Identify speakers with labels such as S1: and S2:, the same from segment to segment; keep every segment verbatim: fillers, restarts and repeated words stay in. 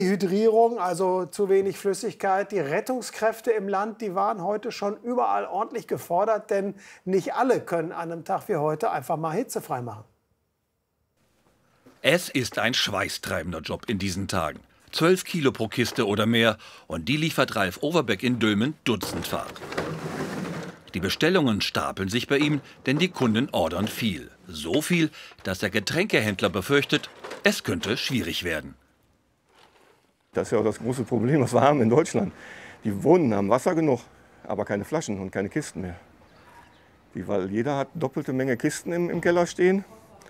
S1: Hydrierung, also zu wenig Flüssigkeit. Die Rettungskräfte im Land, die waren heute schon überall ordentlich gefordert, denn nicht alle können an einem Tag wie heute einfach mal hitzefrei machen.
S2: Es ist ein schweißtreibender Job in diesen Tagen. Zwölf Kilo pro Kiste oder mehr. Und die liefert Ralf Overbeck in Dülmen dutzendfach. Die Bestellungen stapeln sich bei ihm, denn die Kunden ordern viel. So viel, dass der Getränkehändler befürchtet, es könnte schwierig werden.
S3: Das ist ja auch das große Problem, was wir haben in Deutschland. Die Wohnen haben Wasser genug, aber keine Flaschen und keine Kisten mehr. Die, weil jeder hat doppelte Menge Kisten im, im Keller stehen.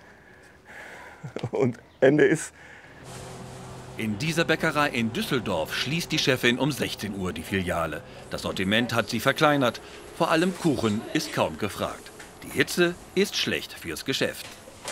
S3: Und Ende ist.
S2: In dieser Bäckerei in Düsseldorf schließt die Chefin um sechzehn Uhr die Filiale. Das Sortiment hat sie verkleinert. Vor allem Kuchen ist kaum gefragt. Die Hitze ist schlecht fürs Geschäft.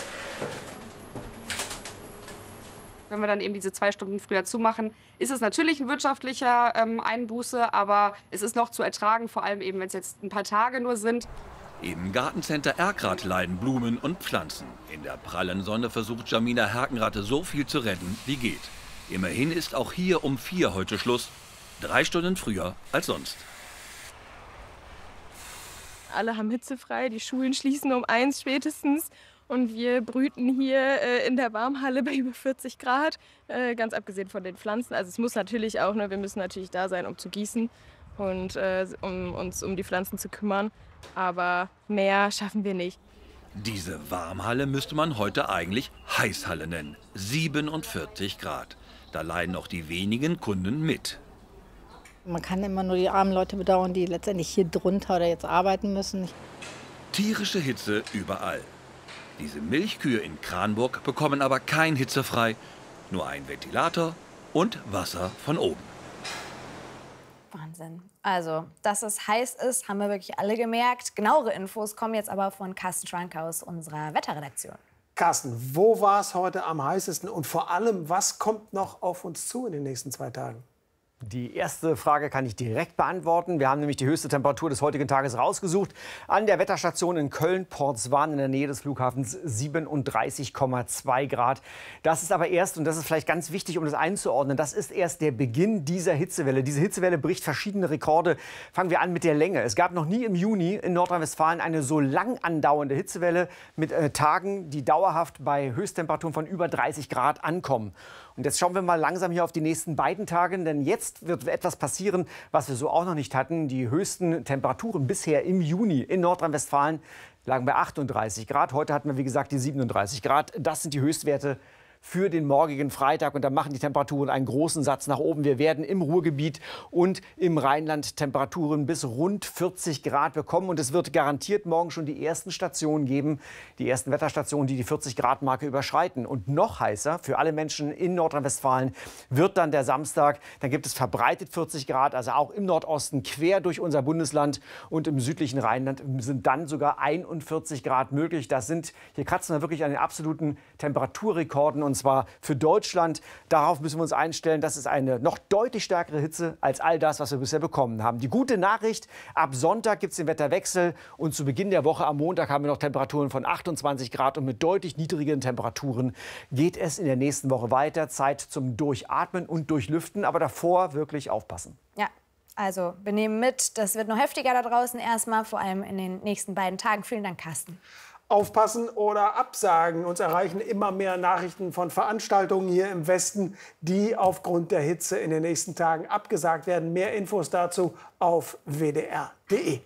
S4: Wenn wir dann eben diese zwei Stunden früher zumachen, ist es natürlich ein wirtschaftlicher ähm, Einbuße, aber es ist noch zu ertragen, vor allem eben, wenn es jetzt ein paar Tage nur sind.
S2: Im Gartencenter Erkrath leiden Blumen und Pflanzen. In der prallen Sonne versucht Jamina Herkenrath so viel zu retten, wie geht. Immerhin ist auch hier um vier heute Schluss, drei Stunden früher als sonst.
S5: Alle haben hitzefrei, die Schulen schließen um eins spätestens. Und wir brüten hier äh, in der Warmhalle bei über vierzig Grad, äh, ganz abgesehen von den Pflanzen. Also es muss natürlich auch, ne, wir müssen natürlich da sein, um zu gießen und äh, um uns um die Pflanzen zu kümmern. Aber mehr schaffen wir nicht.
S2: Diese Warmhalle müsste man heute eigentlich Heißhalle nennen. siebenundvierzig Grad. Da leiden auch die wenigen Kunden mit.
S6: Man kann immer nur die armen Leute bedauern, die letztendlich hier drunter oder jetzt arbeiten müssen.
S2: Tierische Hitze überall. Diese Milchkühe in Kranburg bekommen aber kein hitzefrei, nur ein Ventilator und Wasser von oben.
S7: Wahnsinn. Also, dass es heiß ist, haben wir wirklich alle gemerkt. Genauere Infos kommen jetzt aber von Carsten Schwank aus unserer Wetterredaktion.
S1: Carsten, wo war es heute am heißesten und vor allem, was kommt noch auf uns zu in den nächsten zwei Tagen?
S8: Die erste Frage kann ich direkt beantworten. Wir haben nämlich die höchste Temperatur des heutigen Tages rausgesucht. An der Wetterstation in Köln-Portswan in der Nähe des Flughafens siebenunddreißig Komma zwei Grad. Das ist aber erst, und das ist vielleicht ganz wichtig, um das einzuordnen, das ist erst der Beginn dieser Hitzewelle. Diese Hitzewelle bricht verschiedene Rekorde. Fangen wir an mit der Länge. Es gab noch nie im Juni in Nordrhein-Westfalen eine so lang andauernde Hitzewelle mit äh, Tagen, die dauerhaft bei Höchsttemperaturen von über dreißig Grad ankommen. Und jetzt schauen wir mal langsam hier auf die nächsten beiden Tage, denn jetzt wird etwas passieren, was wir so auch noch nicht hatten. Die höchsten Temperaturen bisher im Juni in Nordrhein-Westfalen lagen bei achtunddreißig Grad. Heute hatten wir, wie gesagt, die siebenunddreißig Grad. Das sind die Höchstwerte für den morgigen Freitag. Und da machen die Temperaturen einen großen Satz nach oben. Wir werden im Ruhrgebiet und im Rheinland Temperaturen bis rund vierzig Grad bekommen. Und es wird garantiert morgen schon die ersten Stationen geben, die ersten Wetterstationen, die die vierzig Grad Marke überschreiten. Und noch heißer für alle Menschen in Nordrhein-Westfalen wird dann der Samstag. Dann gibt es verbreitet vierzig Grad, also auch im Nordosten quer durch unser Bundesland. Und im südlichen Rheinland sind dann sogar einundvierzig Grad möglich. Das sind, hier kratzen wir wirklich an den absoluten Temperaturrekorden. Und zwar für Deutschland. Darauf müssen wir uns einstellen. Das ist eine noch deutlich stärkere Hitze als all das, was wir bisher bekommen haben. Die gute Nachricht, ab Sonntag gibt es den Wetterwechsel. Und zu Beginn der Woche am Montag haben wir noch Temperaturen von achtundzwanzig Grad. Und mit deutlich niedrigeren Temperaturen geht es in der nächsten Woche weiter. Zeit zum Durchatmen und Durchlüften. Aber davor wirklich aufpassen.
S7: Ja. Also, wir nehmen mit, das wird noch heftiger da draußen erstmal, vor allem in den nächsten beiden Tagen. Vielen Dank, Carsten.
S1: Aufpassen oder absagen. Uns erreichen immer mehr Nachrichten von Veranstaltungen hier im Westen, die aufgrund der Hitze in den nächsten Tagen abgesagt werden. Mehr Infos dazu auf w d r punkt d e.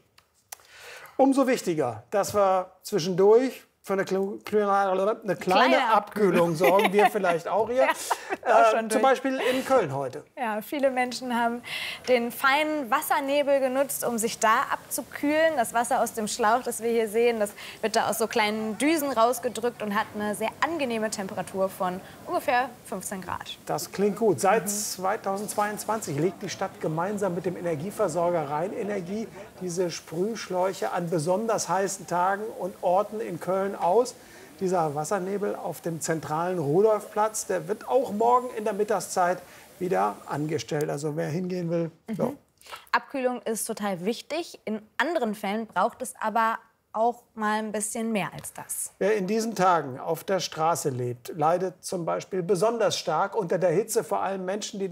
S1: Umso wichtiger, dass wir zwischendurch für eine, eine kleine, kleine Abkühlung sorgen wir vielleicht auch hier. Ja, äh, zum Beispiel in Köln heute.
S7: Ja, viele Menschen haben den feinen Wassernebel genutzt, um sich da abzukühlen. Das Wasser aus dem Schlauch, das wir hier sehen, das wird da aus so kleinen Düsen rausgedrückt und hat eine sehr angenehme Temperatur von ungefähr fünfzehn Grad.
S1: Das klingt gut. Seit mhm. zweitausendzweiundzwanzig legt die Stadt gemeinsam mit dem Energieversorger Rheinenergie diese Sprühschläuche an besonders heißen Tagen und Orten in Köln aus. Dieser Wassernebel auf dem zentralen Rudolfplatz, der wird auch morgen in der Mittagszeit wieder angestellt. Also wer hingehen will.
S7: Mhm.
S1: So.
S7: Abkühlung ist total wichtig. In anderen Fällen braucht es aber auch mal ein bisschen mehr als das.
S1: Wer in diesen Tagen auf der Straße lebt, leidet zum Beispiel besonders stark unter der Hitze, vor allem Menschen, die